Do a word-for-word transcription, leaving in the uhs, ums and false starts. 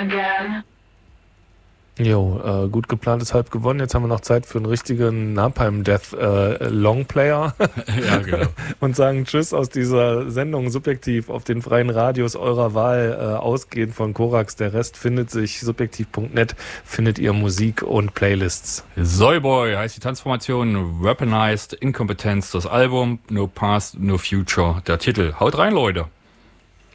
again. Jo, äh, gut geplant ist halb gewonnen. Jetzt haben wir noch Zeit für einen richtigen Napalm Death äh, Longplayer. Ja, genau. Und sagen Tschüss aus dieser Sendung subjektiv auf den freien Radios eurer Wahl, äh, ausgehend von Korax. Der Rest findet sich subjektiv punkt net, findet ihr Musik und Playlists. Soyboy heißt die Transformation, Weaponized Inkompetenz, das Album, No Past, No Future, der Titel. Haut rein, Leute.